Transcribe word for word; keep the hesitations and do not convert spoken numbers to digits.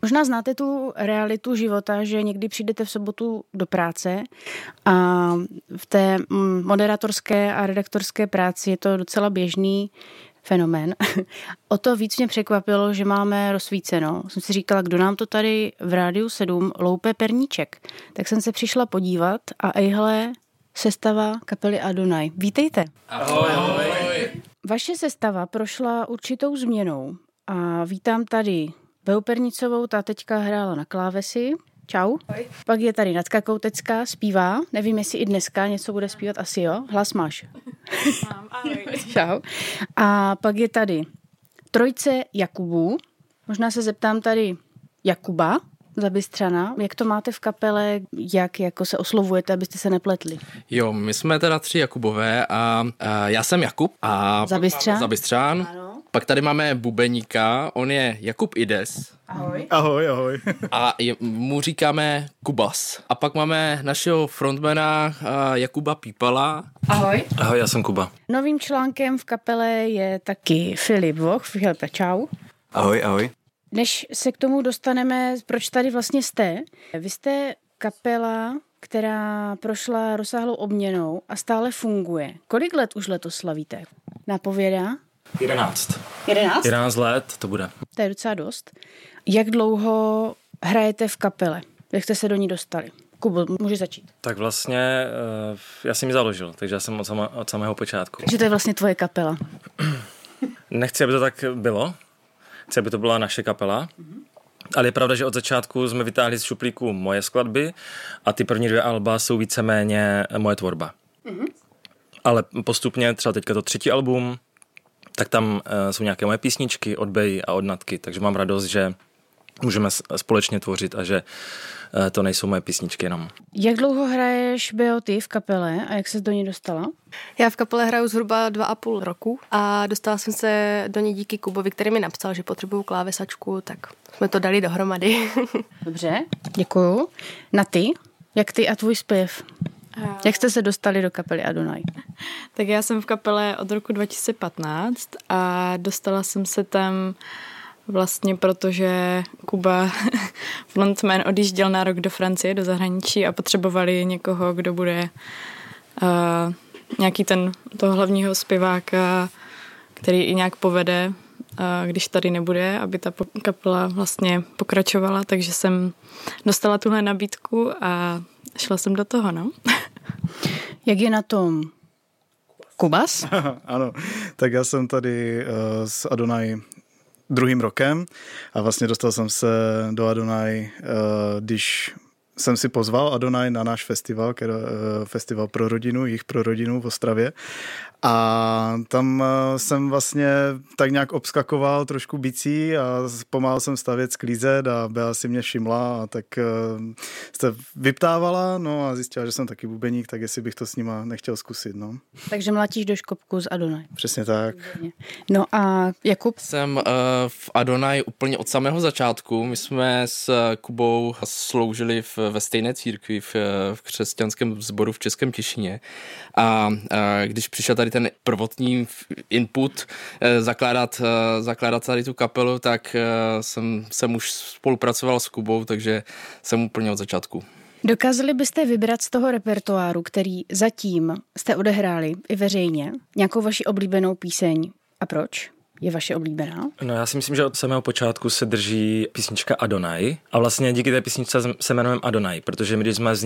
Možná znáte tu realitu života, že někdy přijdete v sobotu do práce a v té moderátorské a redaktorské práci je to docela běžný fenomén. O to víc mě překvapilo, že máme rozsvíceno. Jsem si říkala, kdo nám to tady v Rádiu sedm loupe perníček. Tak jsem se přišla podívat a ejhle, sestava kapely Adonai. Vítejte. Ahoj, ahoj. Vaše sestava prošla určitou změnou a vítám tady Behu Pernicovou, ta teďka hrála na klávesi. Čau. Ahoj. Pak je tady Natka Koutecká, zpívá. Nevím, jestli i dneska něco bude zpívat, asi jo. Hlas máš. Mám, ahoj. Čau. A pak je tady trojce Jakubů. Možná se zeptám tady Jakuba Zabystřana. Jak to máte v kapele, jak jako se oslovujete, abyste se nepletli? Jo, my jsme teda tři Jakubové a, a já jsem Jakub a Zabystřan. Zabystřan. Ano. Pak tady máme bubeníka, on je Jakub Ides. Ahoj. Ahoj, ahoj. A je, mu říkáme Kubas. A pak máme našeho frontmana Jakuba Pípala. Ahoj. Ahoj, já jsem Kuba. Novým článkem v kapele je taky Filip Voch. Filipe, čau. Ahoj, ahoj. Než se k tomu dostaneme, proč tady vlastně jste? Vy jste kapela, která prošla rozsáhlou obměnou a stále funguje. Kolik let už letos slavíte? Napovědá? Jedenáct. Jedenáct? Jedenáct let to bude. To je docela dost. Jak dlouho hrajete v kapele? Jak jste se do ní dostali? Kubo, můžeš začít. Tak vlastně já jsem ji založil, takže já jsem od, sama, od samého počátku. Takže to je vlastně tvoje kapela. Nechci, aby to tak bylo. Chci, aby to byla naše kapela. Ale je pravda, že od začátku jsme vytáhli z šuplíku moje skladby a ty první dvě alba jsou víceméně moje tvorba. Mm-hmm. Ale postupně, třeba teďka to třetí album, tak tam uh, jsou nějaké moje písničky od Bej a od Natky, takže mám radost, že můžeme společně tvořit a že uh, to nejsou moje písničky jenom. Jak dlouho hraješ, Beo, ty v kapele a jak ses do ní dostala? Já v kapele hraju zhruba dva a půl roku a dostala jsem se do ní díky Kubovi, který mi napsal, že potřebuju klávesačku, tak jsme to dali dohromady. Dobře, děkuju. Na ty? Jak ty a tvůj zpěv? Jak jste se dostali do kapely Adonai? Tak já jsem v kapele od roku dva tisíce patnáct a dostala jsem se tam vlastně protože Kuba frontman odjížděl na rok do Francie, do zahraničí a potřebovali někoho, kdo bude uh, nějaký ten toho hlavního zpěváka, který i nějak povede, uh, když tady nebude, aby ta kapela vlastně pokračovala, takže jsem dostala tuhle nabídku a šla jsem do toho, no. Jak je na tom Kubas? Ano, tak já jsem tady uh, s Adonai druhým rokem a vlastně dostal jsem se do Adonai, uh, když jsem si pozval Adonai na náš festival, který, uh, festival pro rodinu, jich pro rodinu v Ostravě. A tam uh, jsem vlastně tak nějak obskakoval trošku bicí a pomáhal jsem stavět, sklízet a Bea si mě všimla a tak uh, jste vyptávala, no a zjistila, že jsem taky bubeník, tak jestli bych to s nima nechtěl zkusit, no. Takže mlatíš do škopku z Adonai. Přesně tak. No a Jakub? Jsem uh, v Adonai úplně od samého začátku. My jsme s Kubou sloužili v, ve stejné církvi v, v křesťanském sboru v Českém Těšíně a uh, když přišel tady ten prvotní input uh, zakládat, uh, zakládat tady tu kapelu, tak uh, jsem, jsem už spolupracoval s Kubou, takže jsem úplně od začátku. Dokázali byste vybrat z toho repertoáru, který zatím jste odehráli i veřejně, nějakou vaši oblíbenou píseň a proč je vaše oblíbená? No já si myslím, že od samého počátku se drží písnička Adonai a vlastně díky té písničce se jmenujeme Adonai, protože my když jsme z